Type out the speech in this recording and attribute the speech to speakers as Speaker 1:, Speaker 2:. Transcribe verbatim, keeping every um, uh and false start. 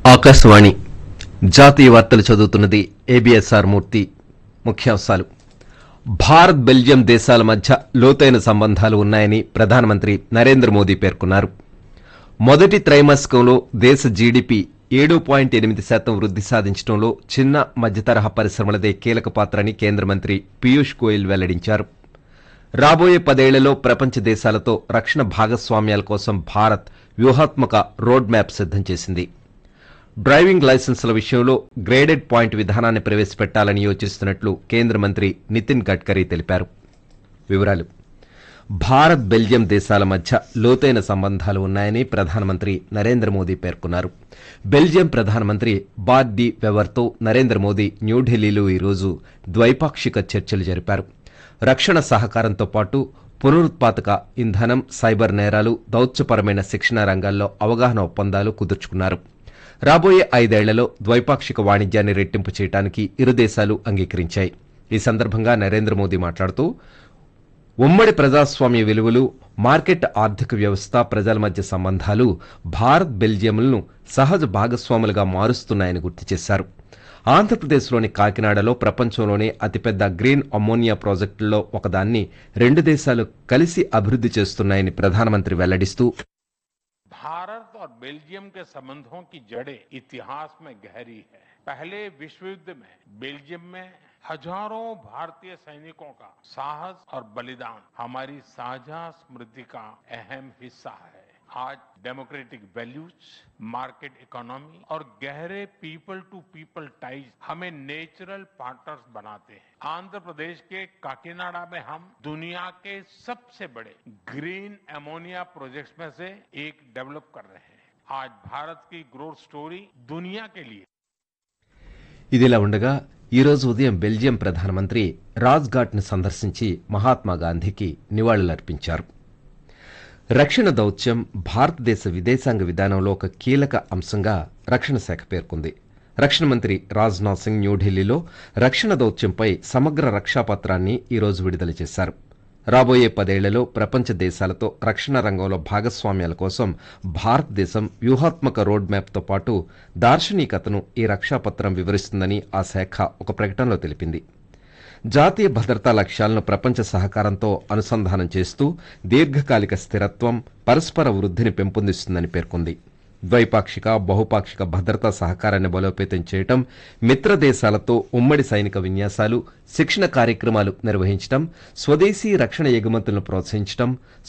Speaker 1: ఆకాశవాణి జాతీయ వార్తలు చదువుతున్నది ఏబిఎస్ఆర్ మూర్తి. ముఖ్యాంశాలు. భారత్ బెల్జియం దేశాల మధ్య లోతైన సంబంధాలు ఉన్నాయని ప్రధానమంత్రి నరేంద్ర మోదీ పేర్కొన్నారు. మొదటి త్రైమాసికంలో దేశ జీడీపీ ఏడు పాయింట్ ఎనిమిది శాతం వృద్ధి సాధించడంలో చిన్న మధ్యతరహా పరిశ్రమలదే కీలక పాత్రని కేంద్ర మంత్రి పీయూష్ గోయల్ వెల్లడించారు. రాబోయే పదేళ్లలో ప్రపంచ దేశాలతో రక్షణ భాగస్వామ్యాల కోసం భారత్ వ్యూహాత్మక రోడ్ మ్యాప్ సిద్దం చేసింది. డ్రైవింగ్ లైసెన్సుల విషయంలో గ్రేడెడ్ పాయింట్ విధానాన్ని ప్రవేశపెట్టాలని యోచిస్తున్నట్లు కేంద్ర మంత్రి నితిన్ గడ్కరీ తెలిపారు. వివరాలు. భారత్ బెల్జియం దేశాల మధ్య లోతైన సంబంధాలు ఉన్నాయని ప్రధానమంత్రి నరేంద్ర మోదీ పేర్కొన్నారు. బెల్జియం ప్రధానమంత్రి బార్ట్ డి వెవర్తో నరేంద్ర మోదీ న్యూఢిల్లీలో ఈరోజు ద్వైపాక్షిక చర్చలు జరిపారు. రక్షణ సహకారంతో పాటు పునరుత్పాదక ఇంధనం, సైబర్ నేరాలు, దౌత్యపరమైన శిక్షణ రంగాల్లో అవగాహన ఒప్పందాలు కుదుర్చుకున్నారు. రాబోయే ఐదేళ్లలో ద్వైపాక్షిక వాణిజ్యాన్ని రెట్టింపు చేయడానికి ఇరు దేశాలు అంగీకరించాయి. ఈ సందర్భంగా నరేంద్ర మోదీ మాట్లాడుతూ ఉమ్మడి ప్రజాస్వామ్య విలువలు, మార్కెట్ ఆర్థిక వ్యవస్థ, ప్రజల మధ్య సంబంధాలు భారత్ బెల్జియంలను సహజ భాగస్వాములుగా మారుస్తున్నాయని గుర్తు చేశారు. ఆంధ్రప్రదేశ్లోని కాకినాడలో ప్రపంచంలోనే అతిపెద్ద గ్రీన్ అమ్మోనియా ప్రాజెక్టుల్లో ఒకదాన్ని రెండు దేశాలు కలిసి అభివృద్ధి చేస్తున్నాయని ప్రధానమంత్రి వెల్లడిస్తూ
Speaker 2: भारत और बेल्जियम के संबंधों की जड़ें इतिहास में गहरी है। पहले विश्व युद्ध में बेल्जियम में हजारों भारतीय सैनिकों का साहस और बलिदान हमारी साझा स्मृति का अहम हिस्सा है। आज डेमोक्रेटिक वैल्यूज, मार्केट इकोनॉमी और गहरे पीपल टू पीपल टाइज हमें नेचुरल पार्टनर्स बनाते हैं। आंध्र प्रदेश के काकीनाडा में हम दुनिया के सबसे बड़े ग्रीन अमोनिया प्रोजेक्ट्स में से एक डेवलप कर रहे हैं। आज भारत की ग्रोथ स्टोरी दुनिया के लिए.
Speaker 1: ఇదిలా ఉండగా ఈరోజు ఉదయం బెల్జియం ప్రధానమంత్రి రాజ్ఘాట్ను సందర్శించి మహాత్మా గాంధీకి నివాళులర్పించారు. రక్షణ దౌత్యం భారతదేశ విదేశాంగ విధానంలో ఒక కీలక అంశంగా రక్షణ శాఖ పేర్కొంది. రక్షణ మంత్రి రాజ్నాథ్ సింగ్ న్యూఢిల్లీలో రక్షణ దౌత్యంపై సమగ్ర రక్షాపత్రాన్ని ఈరోజు విడుదల చేశారు. రాబోయే పదేళ్లలో ప్రపంచ దేశాలతో రక్షణ రంగంలో భాగస్వామ్యాల కోసం భారతదేశం వ్యూహాత్మక రోడ్ మ్యాప్తో పాటు దార్శనికతను ఈ రక్షాపత్రం వివరిస్తుందని ఆ శాఖ ఒక ప్రకటనలో తెలిపింది. జాతీయ భద్రతా లక్ష్యాలను ప్రపంచ సహకారంతో అనుసంధానం చేస్తూ దీర్ఘకాలిక స్థిరత్వం, పరస్పర వృద్ధిని పెంపొందిస్తుందని పేర్కొంది. ద్వైపాక్షిక, బహుపాక్షిక భద్రతా సహకారాన్ని బలోపేతం చేయడం, మిత్ర దేశాలతో ఉమ్మడి సైనిక విన్యాసాలు, శిక్షణ కార్యక్రమాలు నిర్వహించడం, స్వదేశీ రక్షణ ఎగుమతులను ప్రోత్సహించడం,